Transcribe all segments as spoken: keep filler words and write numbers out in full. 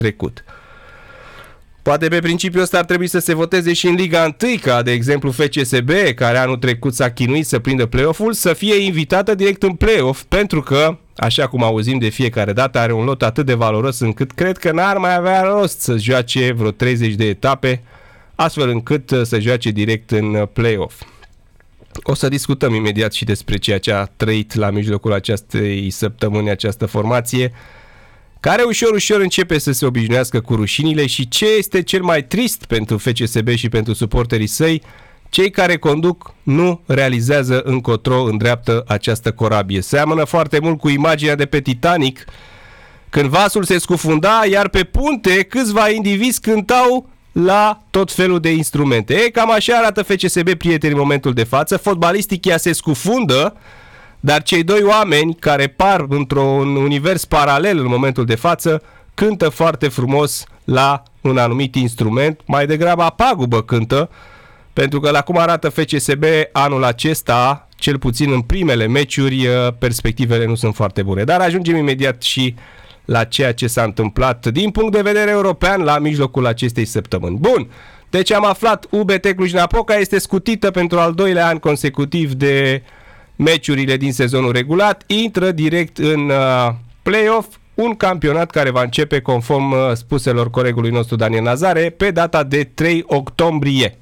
trecut. Poate pe principiul ăsta ar trebui să se voteze și în Liga unu, ca de exemplu F C S B, care anul trecut s-a chinuit să prindă play-off-ul, să fie invitată direct în play-off, pentru că, așa cum auzim de fiecare dată, are un lot atât de valoros încât cred că n-ar mai avea rost să joace vreo treizeci de etape, astfel încât să joace direct în play-off. O să discutăm imediat și despre ceea ce a trăit la mijlocul acestei săptămâni această formație, care ușor, ușor începe să se obișnuiască cu rușinile și ce este cel mai trist pentru F C S B și pentru suporterii săi, cei care conduc nu realizează încotro îndreaptă această corabie. Seamănă foarte mult cu imaginea de pe Titanic, când vasul se scufunda, iar pe punte câțiva indivizi cântau la tot felul de instrumente. E, cam așa arată F C S B, prieteni, în momentul de față. Fotbalistic ea se scufundă, dar cei doi oameni care par într-un univers paralel în momentul de față cântă foarte frumos la un anumit instrument, mai degrabă apagubă cântă, pentru că la cum arată F C S B anul acesta, cel puțin în primele meciuri, perspectivele nu sunt foarte bune. Dar ajungem imediat și la ceea ce s-a întâmplat din punct de vedere european la mijlocul acestei săptămâni. Bun, deci am aflat, U B T Cluj-Napoca este scutită pentru al doilea an consecutiv de meciurile din sezonul regulat, intră direct în uh, play-off, un campionat care va începe, conform uh, spuselor colegului nostru Daniel Nazare, pe data de trei octombrie.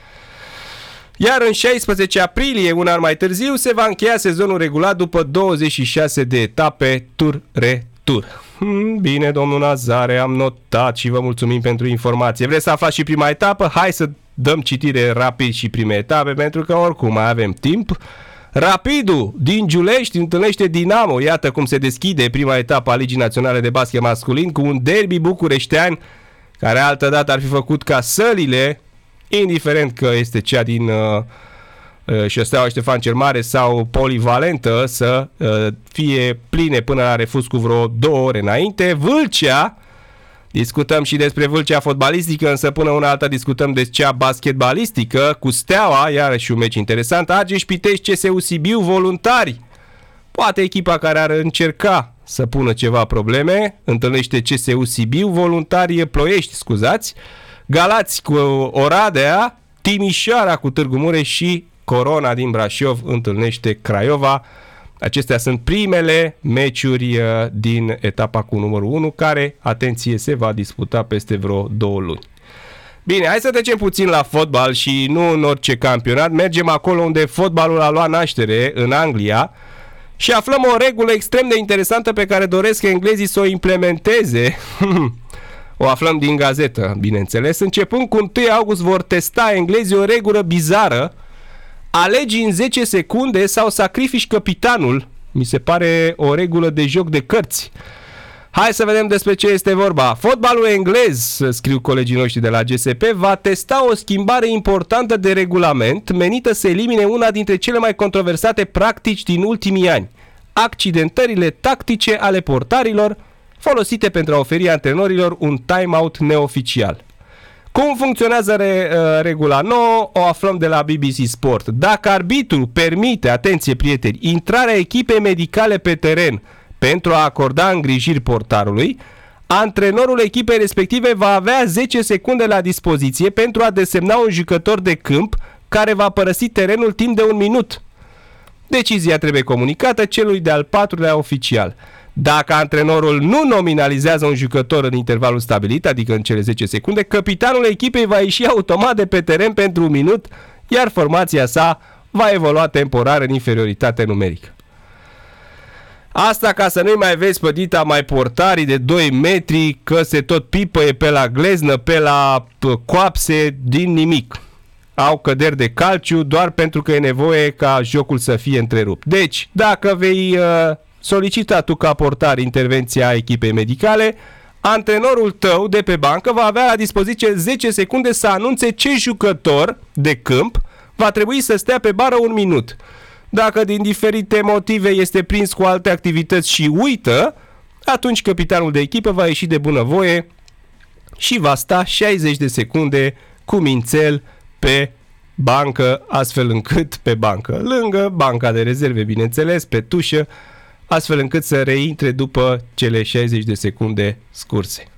Iar în șaisprezece aprilie, un an mai târziu, se va încheia sezonul regulat după douăzeci și șase de etape tur-retur. Hmm, bine, domnul Nazare, am notat și vă mulțumim pentru informație. Vreți să aflați și prima etapă? Hai să dăm citire rapid și prime etape, pentru că oricum mai avem timp. Rapidul din Giulești întâlnește Dinamo. Iată cum se deschide prima etapă a Ligii Naționale de Basket Masculin cu un derby bucureștean care altădată ar fi făcut ca sălile, indiferent că este cea din uh, uh, Șoseaua Ștefan cel Mare sau polivalentă, să uh, fie pline până la refuz cu vreo două ore înainte. Vâlcea, discutăm și despre Vâlcea fotbalistică, însă până una alta discutăm despre cea basketbalistică cu Steaua, iarăși un meci interesant. Argeș Pitești, C S U Sibiu, Voluntari. Poate echipa care ar încerca să pună ceva probleme, întâlnește C S U Sibiu, Voluntari Ploiești, scuzați, Galați cu Oradea, Timișoara cu Târgu Mureș și Corona din Brașov întâlnește Craiova. Acestea sunt primele meciuri din etapa cu numărul unu, care, atenție, se va disputa peste vreo două luni. Bine, hai să trecem puțin la fotbal și nu în orice campionat. Mergem acolo unde fotbalul a luat naștere, în Anglia, și aflăm o regulă extrem de interesantă pe care doresc englezii să o implementeze. O aflăm din gazetă, bineînțeles. Începând cu întâi august vor testa englezii o regulă bizară: alegi în zece secunde sau sacrifici capitanul. Mi se pare o regulă de joc de cărți. Hai să vedem despre ce este vorba. Fotbalul englez, scriu colegii noștri de la G S P, va testa o schimbare importantă de regulament menită să elimine una dintre cele mai controversate practici din ultimii ani: accidentările tactice ale portarilor, folosite pentru a oferi antrenorilor un time-out neoficial. Cum funcționează re, uh, regula nouă? O aflăm de la B B C Sport. Dacă arbitrul permite, atenție prieteni, intrarea echipei medicale pe teren pentru a acorda îngrijiri portarului, antrenorul echipei respective va avea zece secunde la dispoziție pentru a desemna un jucător de câmp care va părăsi terenul timp de un minut. Decizia trebuie comunicată celui de-al patrulea oficial. Dacă antrenorul nu nominalizează un jucător în intervalul stabilit, adică în cele zece secunde, capitanul echipei va ieși automat de pe teren pentru un minut, iar formația sa va evolua temporar în inferioritate numerică. Asta ca să nu-i mai vezi pe dita mai portarii de doi metri că se tot pipăie pe la gleznă, pe la coapse, din nimic. Au căderi de calciu doar pentru că e nevoie ca jocul să fie întrerupt. Deci, dacă vei uh, solicita tu ca portar intervenția echipei medicale, antrenorul tău de pe bancă va avea la dispoziție zece secunde să anunțe ce jucător de câmp va trebui să stea pe bară un minut. Dacă din diferite motive este prins cu alte activități și uită, atunci capitanul de echipă va ieși de bunăvoie și va sta șaizeci de secunde cu mințel pe bancă, astfel încât pe bancă, lângă banca de rezerve, bineînțeles, pe tușă, astfel încât să reintre după cele șaizeci de secunde scurse.